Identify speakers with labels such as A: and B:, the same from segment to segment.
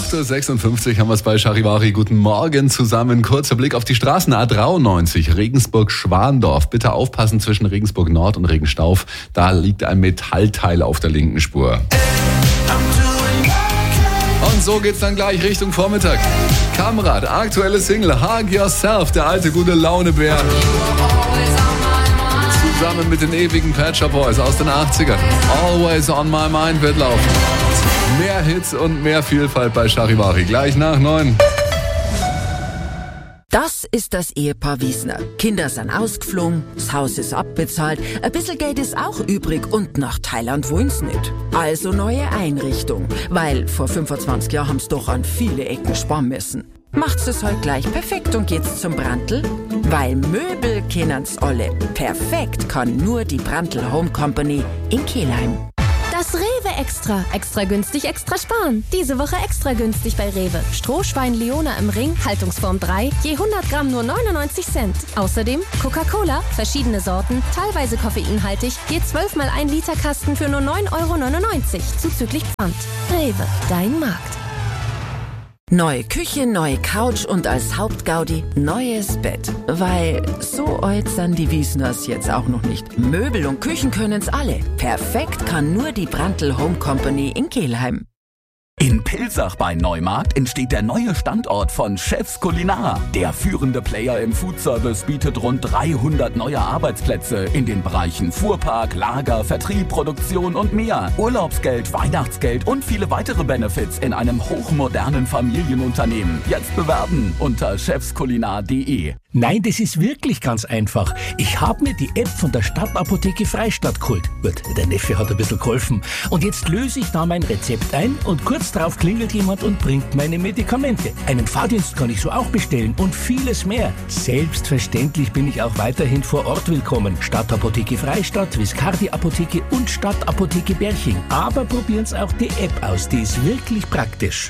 A: 8.56 Uhr haben wir es bei Charivari. Guten Morgen zusammen. Kurzer Blick auf die Straßen. A93, Regensburg-Schwandorf. Bitte aufpassen zwischen Regensburg Nord und Regenstauf. Da liegt ein Metallteil auf der linken Spur. Und so geht's dann gleich Richtung Vormittag. Kamrat, aktuelle Single Hug Yourself, der alte gute Launebär. Zusammen mit den ewigen Pet Shop Boys aus den 80ern. Always on my mind wird laufen. Mehr Hits und mehr Vielfalt bei Charivari. Gleich nach 9.
B: Das ist das Ehepaar Wiesner. Kinder sind ausgeflogen, das Haus ist abbezahlt, ein bisschen Geld ist auch übrig und nach Thailand wollen's nicht. Also neue Einrichtung, weil vor 25 Jahren haben's doch an viele Ecken sparen müssen. Macht's es heute gleich perfekt und geht's zum Brandl? Weil Möbel kennen's alle. Perfekt kann nur die Brandl Home Company in Kelheim.
C: Das Rewe Extra. Extra günstig, extra sparen. Diese Woche extra günstig bei Rewe. Strohschwein Leona im Ring, Haltungsform 3, je 100 Gramm nur 99 Cent. Außerdem Coca-Cola, verschiedene Sorten, teilweise koffeinhaltig, je 12 mal 1 Liter Kasten für nur 9,99 €, zuzüglich Pfand. Rewe, dein Markt.
B: Neue Küche, neue Couch und als Hauptgaudi neues Bett. Weil so alt sind die Wiesners jetzt auch noch nicht. Möbel und Küchen können's alle. Perfekt kann nur die Brandl Home Company in Kelheim.
D: In Pilsach bei Neumarkt entsteht der neue Standort von Chefs Culinar. Der führende Player im Foodservice bietet rund 300 neue Arbeitsplätze in den Bereichen Fuhrpark, Lager, Vertrieb, Produktion und mehr. Urlaubsgeld, Weihnachtsgeld und viele weitere Benefits in einem hochmodernen Familienunternehmen. Jetzt bewerben unter chefsculinar.de.
E: Nein, das ist wirklich ganz einfach. Ich habe mir die App von der Stadtapotheke Freistadt geholt. Gut, der Neffe hat ein bisschen geholfen. Und jetzt löse ich da mein Rezept ein und kurz darauf klingelt jemand und bringt meine Medikamente. Einen Fahrdienst kann ich so auch bestellen und vieles mehr. Selbstverständlich bin ich auch weiterhin vor Ort willkommen. Stadtapotheke Freistadt, Viscardi Apotheke und Stadtapotheke Berching. Aber probieren Sie auch die App aus, die ist wirklich praktisch.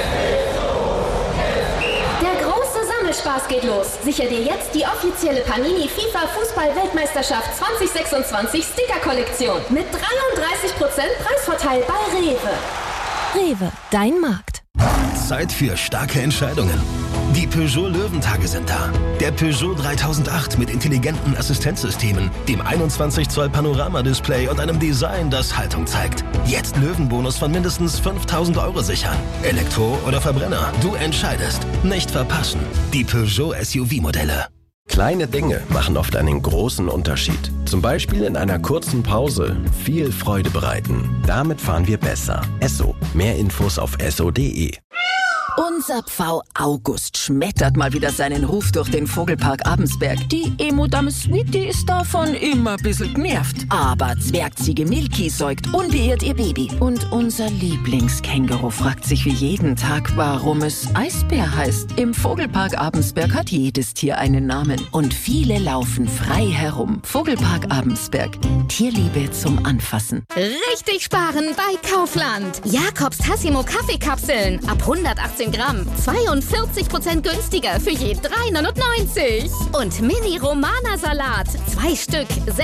C: Spaß geht los. Sicher dir jetzt die offizielle Panini FIFA Fußball-Weltmeisterschaft 2026 Sticker-Kollektion mit 33% Preisvorteil bei Rewe. Rewe, dein Markt.
F: Zeit für starke Entscheidungen. Die Peugeot Löwentage sind da. Der Peugeot 3008 mit intelligenten Assistenzsystemen, dem 21 Zoll Panoramadisplay und einem Design, das Haltung zeigt. Jetzt Löwenbonus von mindestens 5.000 € sichern. Elektro oder Verbrenner, du entscheidest. Nicht verpassen. Die Peugeot SUV-Modelle.
G: Kleine Dinge machen oft einen großen Unterschied. Zum Beispiel in einer kurzen Pause viel Freude bereiten. Damit fahren wir besser. Esso. Mehr Infos auf esso.de.
B: Unser Pfau August schmettert mal wieder seinen Ruf durch den Vogelpark Abensberg. Die Emo-Dame Sweetie ist davon immer ein bisschen genervt. Aber Zwergziege Milky säugt unbeirrt ihr Baby. Und unser Lieblingskänguru fragt sich wie jeden Tag, warum es Eisbär heißt. Im Vogelpark Abensberg hat jedes Tier einen Namen. Und viele laufen frei herum. Vogelpark Abensberg. Tierliebe zum Anfassen.
H: Richtig sparen bei Kaufland. Jakobs Tassimo Kaffeekapseln ab 118 Gramm. 42% günstiger für je 3,99. Und Mini-Romana-Salat. 2 Stück.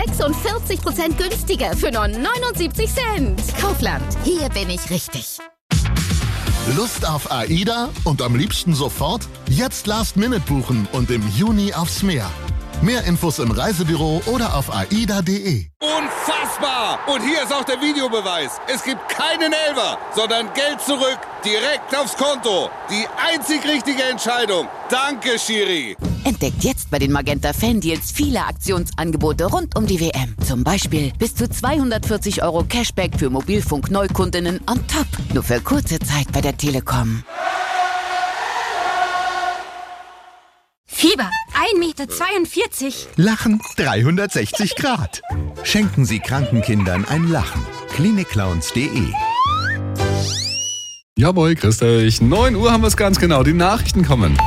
H: 46% günstiger für nur 79 Cent. Kaufland. Hier bin ich richtig.
I: Lust auf AIDA und am liebsten sofort? Jetzt Last Minute buchen und im Juni aufs Meer. Mehr Infos im Reisebüro oder auf aida.de.
J: Unfassbar! Und hier ist auch der Videobeweis. Es gibt keinen Elfer, sondern Geld zurück, direkt aufs Konto. Die einzig richtige Entscheidung. Danke, Schiri.
B: Entdeckt jetzt bei den Magenta Fan-Deals viele Aktionsangebote rund um die WM. Zum Beispiel bis zu 240 € Cashback für Mobilfunk-Neukundinnen on top. Nur für kurze Zeit bei der Telekom.
H: Fieber 1,42 Meter.
K: Lachen 360 Grad. Schenken Sie kranken Kindern ein Lachen. Klinikclowns.de.
A: Jawohl, grüßt euch. 9 Uhr haben wir es ganz genau. Die Nachrichten kommen.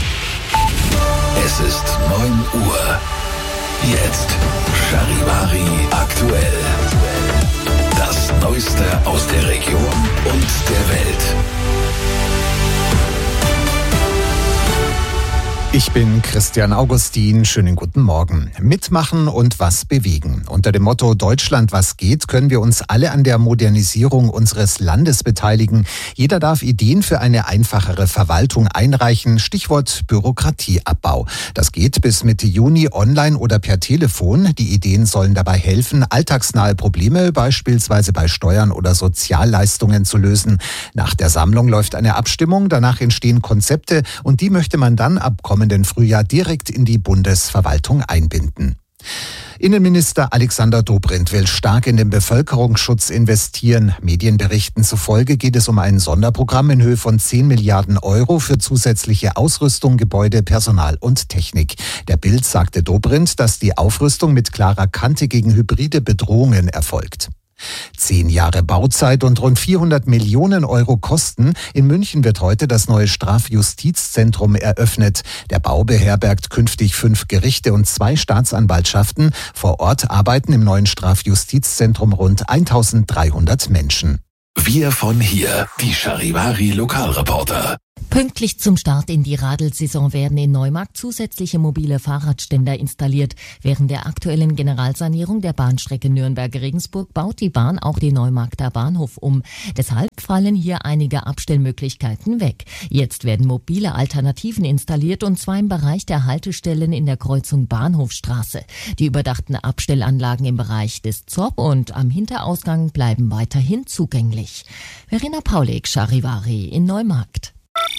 D: Es ist 9 Uhr. Jetzt Charivari aktuell. Das Neueste aus der Region und der Welt.
L: Ich bin Christian Augustin. Schönen guten Morgen. Mitmachen und was bewegen. Unter dem Motto Deutschland, was geht, können wir uns alle an der Modernisierung unseres Landes beteiligen. Jeder darf Ideen für eine einfachere Verwaltung einreichen. Stichwort Bürokratieabbau. Das geht bis Mitte Juni online oder per Telefon. Die Ideen sollen dabei helfen, alltagsnahe Probleme, beispielsweise bei Steuern oder Sozialleistungen, zu lösen. Nach der Sammlung läuft eine Abstimmung. Danach entstehen Konzepte und die möchte man dann ab kommenden Frühjahr direkt in die Bundesverwaltung einbinden. Innenminister Alexander Dobrindt will stark in den Bevölkerungsschutz investieren. Medienberichten zufolge geht es um ein Sonderprogramm in Höhe von 10 Milliarden Euro für zusätzliche Ausrüstung, Gebäude, Personal und Technik. Der Bild sagte Dobrindt, dass die Aufrüstung mit klarer Kante gegen hybride Bedrohungen erfolgt. 10 Jahre Bauzeit und rund 400 Millionen Euro Kosten. In München wird heute das neue Strafjustizzentrum eröffnet. Der Bau beherbergt künftig 5 Gerichte und 2 Staatsanwaltschaften. Vor Ort arbeiten im neuen Strafjustizzentrum rund 1300 Menschen.
F: Wir von hier, die Charivari Lokalreporter.
M: Pünktlich zum Start in die Radelsaison werden in Neumarkt zusätzliche mobile Fahrradständer installiert. Während der aktuellen Generalsanierung der Bahnstrecke Nürnberg-Regensburg baut die Bahn auch den Neumarkter Bahnhof um. Deshalb fallen hier einige Abstellmöglichkeiten weg. Jetzt werden mobile Alternativen installiert, und zwar im Bereich der Haltestellen in der Kreuzung Bahnhofstraße. Die überdachten Abstellanlagen im Bereich des ZOB und am Hinterausgang bleiben weiterhin zugänglich. Verena Paulik, Charivari in Neumarkt.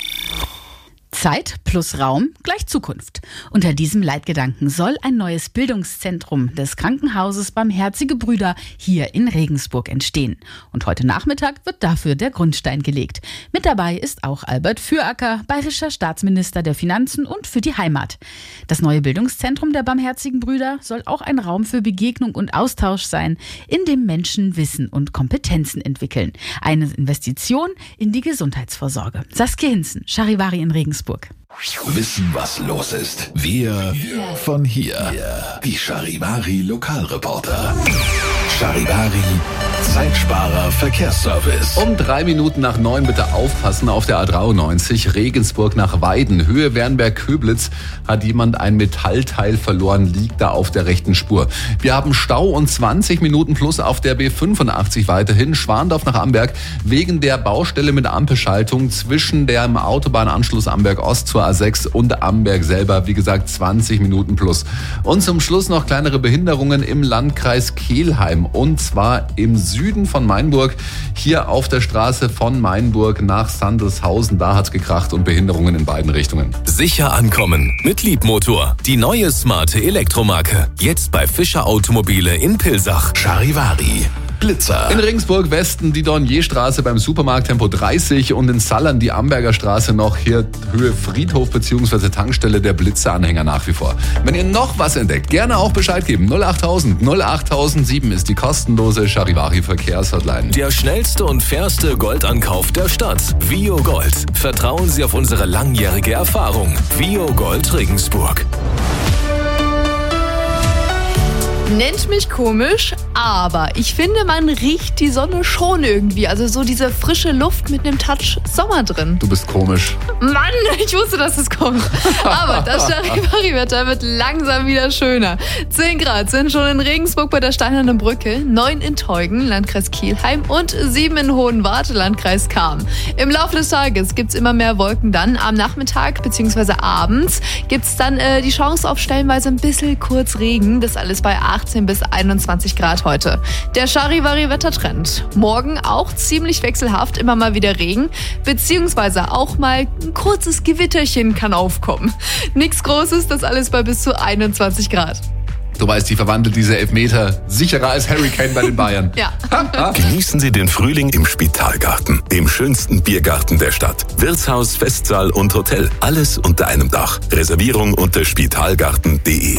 N: Zeit plus Raum gleich Zukunft. Unter diesem Leitgedanken soll ein neues Bildungszentrum des Krankenhauses Barmherzige Brüder hier in Regensburg entstehen. Und heute Nachmittag wird dafür der Grundstein gelegt. Mit dabei ist auch Albert Füracker, bayerischer Staatsminister der Finanzen und für die Heimat. Das neue Bildungszentrum der Barmherzigen Brüder soll auch ein Raum für Begegnung und Austausch sein, in dem Menschen Wissen und Kompetenzen entwickeln. Eine Investition in die Gesundheitsvorsorge. Saskia Hinzen, Charivari in Regensburg.
F: Wissen, was los ist. Wir von hier. Die Charivari Lokalreporter. Charivari Zeitsparer Verkehrsservice.
A: Um 3 Minuten nach 9 bitte aufpassen auf der A93 Regensburg nach Weiden. Höhe Wernberg-Köblitz hat jemand ein Metallteil verloren, liegt da auf der rechten Spur. Wir haben Stau und 20 Minuten plus auf der B85 weiterhin. Schwandorf nach Amberg wegen der Baustelle mit Ampelschaltung zwischen dem Autobahnanschluss Amberg Ost zur A6 und Amberg selber. Wie gesagt, 20 Minuten plus. Und zum Schluss noch kleinere Behinderungen im Landkreis Kelheim. Und zwar im Süden von Mainburg, hier auf der Straße von Mainburg nach Sandelshausen. Da hat's gekracht und Behinderungen in beiden Richtungen.
O: Sicher ankommen mit Liebmotor. Die neue smarte Elektromarke. Jetzt bei Fischer Automobile in Pilsach.
F: Charivari Blitzer.
A: In Regensburg Westen die Dornierstraße beim Supermarkt Tempo 30 und in Sallern die Amberger Straße noch hier Höhe Friedhof bzw. Tankstelle der Blitzeranhänger nach wie vor. Wenn ihr noch was entdeckt, gerne auch Bescheid geben. 08000 08007 ist die kostenlose Charivari Verkehrshotline.
O: Der schnellste und fairste Goldankauf der Stadt. Vio Gold. Vertrauen Sie auf unsere langjährige Erfahrung. Vio Gold Regensburg.
P: Nennt mich komisch, aber ich finde, man riecht die Sonne schon irgendwie. Also so diese frische Luft mit einem Touch Sommer drin.
A: Du bist komisch.
P: Mann, ich wusste, dass es kommt. Aber das Charivari-Wetter wird langsam wieder schöner. 10 Grad sind schon in Regensburg bei der Steinernen Brücke, 9 in Teugn, Landkreis Kelheim und 7 in Hohenwart, Landkreis Cham. Im Laufe des Tages gibt's immer mehr Wolken dann. Am Nachmittag bzw. abends gibt's dann die Chance auf stellenweise ein bisschen kurz Regen. Das alles bei 18 bis 21 Grad heute. Der Charivari-Wettertrend. Morgen auch ziemlich wechselhaft, immer mal wieder Regen, beziehungsweise auch mal ein kurzes Gewitterchen kann aufkommen. Nichts Großes, das alles bei bis zu 21 Grad.
A: Du weißt, die verwandelt diese Elfmeter sicherer als Harry Kane bei den Bayern.
P: Ja.
O: Genießen Sie den Frühling im Spitalgarten, dem schönsten Biergarten der Stadt. Wirtshaus, Festsaal und Hotel, alles unter einem Dach. Reservierung unter spitalgarten.de.